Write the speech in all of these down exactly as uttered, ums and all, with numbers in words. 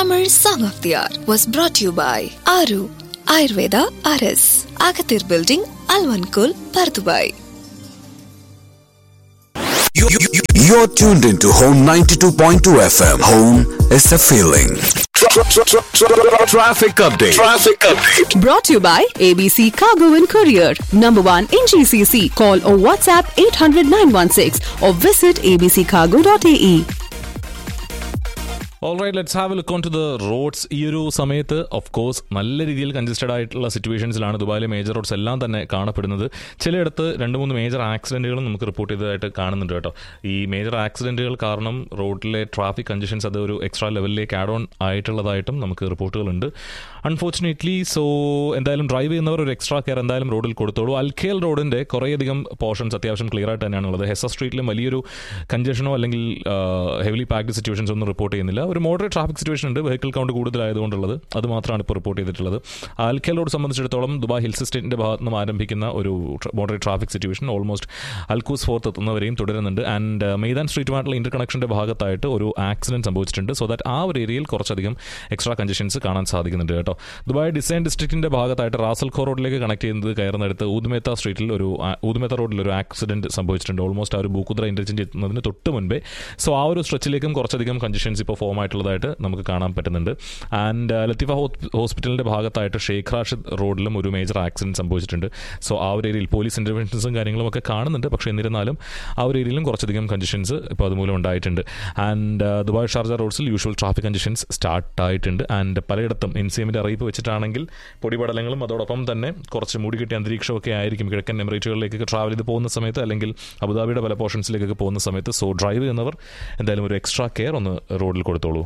Tamil Song of the Hour was brought to you by Aru Ayurveda R S, Agathir Building, Alvankul, Pardubai. You, you, you, you're tuned into Home ninety-two point two F M. Home is a feeling. Tra- tra- tra- tra- Traffic update. Traffic update. Brought to you by A B C Cargo and Courier. Number one in G C C. Call or WhatsApp eight hundred nine one six or visit a b c cargo dot a e. Alright, let's have A look on to the roads. ഈ ഒരു സമയത്ത് of course നല്ല രീതിയിൽ congested ആയിട്ടുള്ള സിറ്റുവേഷൻസിലാണ് ദുബായിലെ major roads എല്ലാം തന്നെ കാണപ്പെടുന്നത്. ചിലയിടത്ത് രണ്ട് മൂന്ന് മേജർ ആക്സിഡൻറ്റുകളും നമുക്ക് റിപ്പോർട്ട് ചെയ്തതായിട്ട് കാണുന്നുണ്ട് കേട്ടോ. ഈ മേജർ ആക്സിഡൻറ്റുകൾ കാരണം റോഡിലെ ട്രാഫിക് കൺജഷൻസ് അത് ഒരു എക്സ്ട്രാ ലെവലിലേക്ക് ആഡ് ഓൺ ആയിട്ടുള്ളതായിട്ടും നമുക്ക് റിപ്പോർട്ടുകളുണ്ട് അൺഫോർച്ചുനേറ്റ്ലി. സോ എന്തായാലും ഡ്രൈവ് ചെയ്യുന്നവർ ഒരു എക്സ്ട്രാ കെയർ എന്തായാലും റോഡിൽ കൊടുത്തോളൂ. അൽഖേൽ റോഡിൻ്റെ കുറേയധികം പോർഷൻസ് അത്യാവശ്യം ക്ലിയർ ആയിട്ട് തന്നെയാണുള്ളത്. ഹെസ സ്ട്രീറ്റിലും വലിയൊരു കൺജഷനോ അല്ലെങ്കിൽ ഹെവിലി പാക്ഡ് സിറ്റുവേഷൻസ് ഒന്നും റിപ്പോർട്ട് ചെയ്യുന്നില്ല. ഒരു മോഡറേറ്റ് ട്രാഫിക് സിറ്റുവേഷൻ ഉണ്ട്, വെഹിക്കിൾ കൗണ്ട് കൂടുതലായതുകൊണ്ടുള്ളത്. അത് മാത്രമാണ് ഇപ്പോൾ റിപ്പോർട്ട് ചെയ്തിട്ടുള്ളത്. അൽഖേൽ റോഡ് സംബന്ധിച്ചിടത്തോളം ദുബായ് ഹിൽസ് എസ്റ്റേറ്റിൻ്റെ ഭാഗത്ത് നിന്നും ആരംഭിക്കുന്ന ഒരു moderate traffic situation almost Al Quoz fourth എത്തുന്നവരെയും തുടരുന്നുണ്ട്. ആൻഡ് മെയ്ദാൻ സ്ട്രീറ്റുമായിട്ടുള്ള ഇന്റർ കണക്ഷൻ്റെ ഭാഗത്തായിട്ട് ഒരു ആക്സിഡൻറ്റ് സംഭവിച്ചിട്ടുണ്ട്. സോ ദാറ്റ് ആ ഒരു ഏരിയയിൽ കുറച്ചധികം എക്സ്ട്രാ കൺജഷൻസ് കാണാൻ സാധിക്കുന്നുണ്ട് കേട്ടോ. ദുബായ് ഡിസൈൻ ഡിസ്ട്രിക്റ്റിൻ്റെ ഭാഗത്തായിട്ട് റാസൽ ഖോർ റോഡിലേക്ക് കണക്ട് ചെയ്യുന്നത് കയറുന്നിടത്ത് ഊദ്മേത്ത സ്ട്രീറ്റിൽ ഒരു ഊദ്മേത്ത റോഡിൽ ഒരു ആക്സിഡൻറ്റ് സംഭവിച്ചിട്ടുണ്ട്. ഓൾമോസ്റ്റ് ആ ഒരു ബൂക്കുദ്ര ഇന്റർചേഞ്ച് എത്തുന്നതിന് തൊട്ട് മുൻപേ. സോ ആ ഒരു സ്ട്രെച്ചിലേക്കും കുറച്ചധികം കൺജഷൻസ് ഇപ്പോൾ ഫോം ആയിട്ടുള്ളതായിട്ട് നമുക്ക് കാണാൻ പറ്റുന്നുണ്ട്. ആൻഡ് ലത്തീഫ ഹോസ്പിറ്റലിൻ്റെ ഭാഗത്തായിട്ട് ഷെയ്ഖ് റാഷിദ് റോഡിലും ഒരു മേജർ ആക്സിഡൻറ്റ് സംഭവിച്ചിട്ടുണ്ട്. സോ ആ ഒരു ഏരിയയിൽ പോലീസ് ഇൻ്റർവെൻഷൻസും കാര്യങ്ങളും ഒക്കെ കാണുന്നുണ്ട്. പക്ഷേ എന്നിരുന്നാലും ആ ഒരു ഏരിയയിലും കുറച്ചധികം കൺജഷൻസ് ഇപ്പോൾ അതുമൂലം ഉണ്ടായിട്ടുണ്ട്. And Dubai Sharjah റോഡ്സിൽ usual traffic congestions start ആയിട്ടുണ്ട്. ആൻഡ് പലയിടത്തും എൻ സി എമ്മിൻ്റെ അറിയിപ്പ് വെച്ചിട്ടാണെങ്കിൽ പൊടിപടലങ്ങളും അതോടൊപ്പം തന്നെ കുറച്ച് മൂടിക്കെട്ടിയ അന്തരീക്ഷമൊക്കെ ആയിരിക്കും കിഴക്കൻ എമിറേറ്റുകളിലേക്കൊക്കെ ട്രാവൽ ചെയ്ത് പോകുന്ന സമയത്ത്, അല്ലെങ്കിൽ അബുദാബിയുടെ പല പോർഷൻസിലേക്കൊക്കെ പോകുന്ന സമയത്ത്. സോ ഡ്രൈവ് ചെയ്യുന്നവർ എന്തായാലും ഒരു എക്സ്ട്രാ കെയർ ഒന്ന് റോഡിൽ കൊടുത്തോളൂ.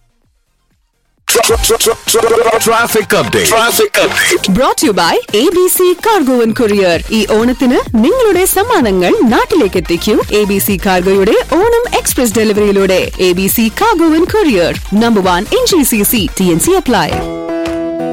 Traffic update. Traffic update. Brought to you by A B C Cargo and Courier. ഈ ഓണത്തിന് നിങ്ങളുടെ സമ്മാനങ്ങൾ നാട്ടിലേക്ക് എത്തിക്കൂ A B C കാർഗോയുടെ Onam express ഡെലിവറിയിലൂടെ. A B C Cargo and Courier, number one in G C C. T N C apply.